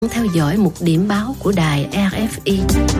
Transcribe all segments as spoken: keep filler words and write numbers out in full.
Theo dõi một điểm báo của đài rờ ép i.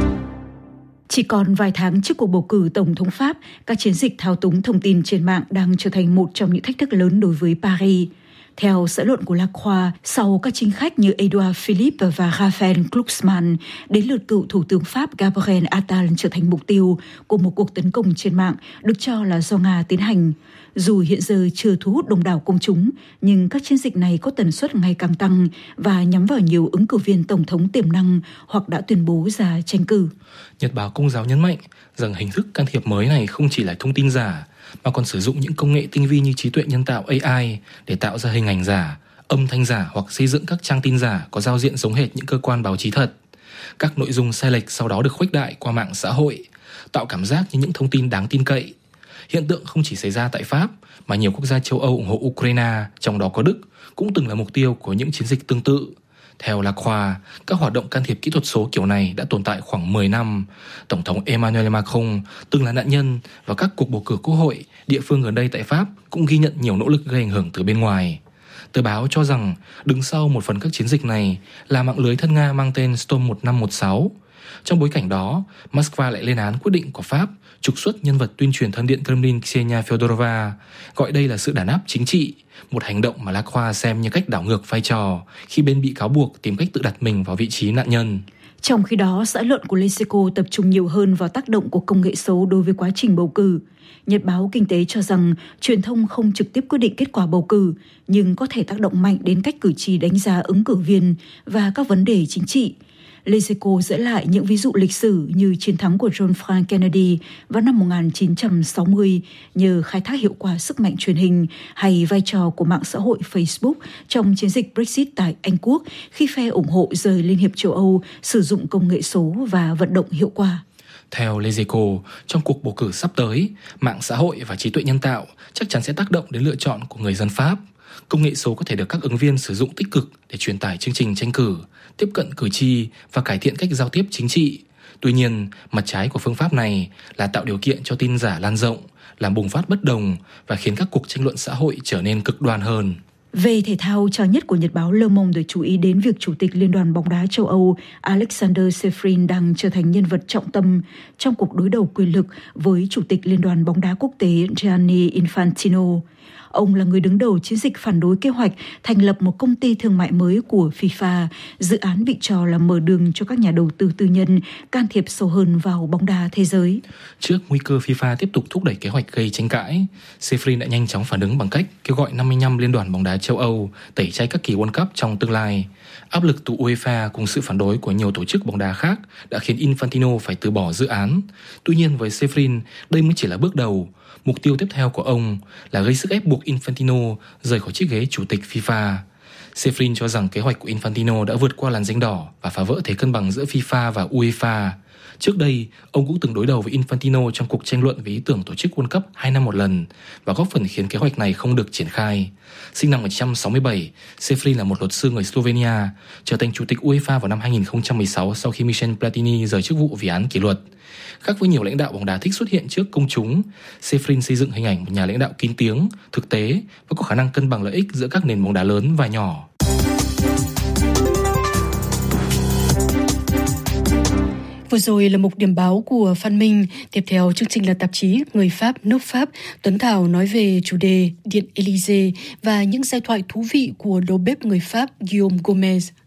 Chỉ còn vài tháng trước cuộc bầu cử Tổng thống Pháp, các chiến dịch thao túng thông tin trên mạng đang trở thành một trong những thách thức lớn đối với Paris. Theo xã luận của La Croix, sau các chính khách như Edouard Philippe và Raphaël Glucksmann, đến lượt cựu Thủ tướng Pháp Gabriel Attal trở thành mục tiêu của một cuộc tấn công trên mạng được cho là do Nga tiến hành. Dù hiện giờ chưa thu hút đông đảo công chúng, nhưng các chiến dịch này có tần suất ngày càng tăng và nhắm vào nhiều ứng cử viên tổng thống tiềm năng hoặc đã tuyên bố ra tranh cử. Nhật báo Công giáo nhấn mạnh rằng hình thức can thiệp mới này không chỉ là thông tin giả, mà còn sử dụng những công nghệ tinh vi như trí tuệ nhân tạo A I để tạo ra hình ảnh giả, âm thanh giả hoặc xây dựng các trang tin giả có giao diện giống hệt những cơ quan báo chí thật. Các nội dung sai lệch sau đó được khuếch đại qua mạng xã hội, tạo cảm giác như những thông tin đáng tin cậy. Hiện tượng không chỉ xảy ra tại Pháp, mà nhiều quốc gia châu Âu ủng hộ Ukraine, trong đó có Đức, cũng từng là mục tiêu của những chiến dịch tương tự. Theo La Croix, các hoạt động can thiệp kỹ thuật số kiểu này đã tồn tại khoảng mười năm. Tổng thống Emmanuel Macron từng là nạn nhân, và các cuộc bầu cử quốc hội địa phương gần đây tại Pháp cũng ghi nhận nhiều nỗ lực gây ảnh hưởng từ bên ngoài. Tờ báo cho rằng đứng sau một phần các chiến dịch này là mạng lưới thân Nga mang tên Storm một năm một sáu. Trong bối cảnh đó, Moscow lại lên án quyết định của Pháp trục xuất nhân vật tuyên truyền thân Điện Kremlin Ksenia Fyodorova, gọi đây là sự đàn áp chính trị, một hành động mà La Croix xem như cách đảo ngược vai trò khi bên bị cáo buộc tìm cách tự đặt mình vào vị trí nạn nhân. Trong khi đó, xã luận của Leseco tập trung nhiều hơn vào tác động của công nghệ số đối với quá trình bầu cử. Nhật báo Kinh tế cho rằng truyền thông không trực tiếp quyết định kết quả bầu cử, nhưng có thể tác động mạnh đến cách cử tri đánh giá ứng cử viên và các vấn đề chính trị. Leseco dẫn lại những ví dụ lịch sử như chiến thắng của John F. Kennedy vào năm một nghìn chín trăm sáu mươi nhờ khai thác hiệu quả sức mạnh truyền hình, hay vai trò của mạng xã hội Facebook trong chiến dịch Brexit tại Anh Quốc khi phe ủng hộ rời Liên hiệp châu Âu sử dụng công nghệ số và vận động hiệu quả. Theo Leseco, trong cuộc bầu cử sắp tới, mạng xã hội và trí tuệ nhân tạo chắc chắn sẽ tác động đến lựa chọn của người dân Pháp. Công nghệ số có thể được các ứng viên sử dụng tích cực để truyền tải chương trình tranh cử, tiếp cận cử tri và cải thiện cách giao tiếp chính trị. Tuy nhiên, mặt trái của phương pháp này là tạo điều kiện cho tin giả lan rộng, làm bùng phát bất đồng và khiến các cuộc tranh luận xã hội trở nên cực đoan hơn. Về thể thao, trang nhất của Nhật báo Le Monde chú ý đến việc Chủ tịch Liên đoàn bóng đá châu Âu Alexander Seferin đang trở thành nhân vật trọng tâm trong cuộc đối đầu quyền lực với Chủ tịch Liên đoàn bóng đá quốc tế Gianni Infantino. Ông là người đứng đầu chiến dịch phản đối kế hoạch thành lập một công ty thương mại mới của FIFA. Dự án bị cho là mở đường cho các nhà đầu tư tư nhân can thiệp sâu hơn vào bóng đá thế giới. Trước nguy cơ FIFA tiếp tục thúc đẩy kế hoạch gây tranh cãi, Seferin đã nhanh chóng phản ứng bằng cách kêu gọi năm mươi lăm liên đoàn bóng đá châu Âu tẩy chay các kỳ World Cup trong tương lai. Áp lực từ UEFA cùng sự phản đối của nhiều tổ chức bóng đá khác đã khiến Infantino phải từ bỏ dự án. Tuy nhiên với Seferin, đây mới chỉ là bước đầu. Mục tiêu tiếp theo của ông là gây sức ép buộc Infantino rời khỏi chiếc ghế chủ tịch FIFA. Seferin cho rằng kế hoạch của Infantino đã vượt qua làn ranh đỏ và phá vỡ thế cân bằng giữa FIFA và UEFA. Trước đây, ông cũng từng đối đầu với Infantino trong cuộc tranh luận về ý tưởng tổ chức World Cup hai năm một lần và góp phần khiến kế hoạch này không được triển khai. Sinh năm một nghìn chín trăm sáu mươi bảy, Seferin là một luật sư người Slovenia, trở thành chủ tịch UEFA vào năm hai nghìn không trăm mười sáu sau khi Michel Platini rời chức vụ vì án kỷ luật. Khác với nhiều lãnh đạo bóng đá thích xuất hiện trước công chúng, Seferin xây dựng hình ảnh một nhà lãnh đạo kín tiếng, thực tế và có khả năng cân bằng lợi ích giữa các nền bóng đá lớn và nhỏ. Vừa rồi là mục điểm báo của Phan Minh. Tiếp theo chương trình là tạp chí Người Pháp, nước Pháp. Tuấn Thảo nói về chủ đề Điện Élysée và những giai thoại thú vị của đầu bếp người Pháp Guillaume Gomez.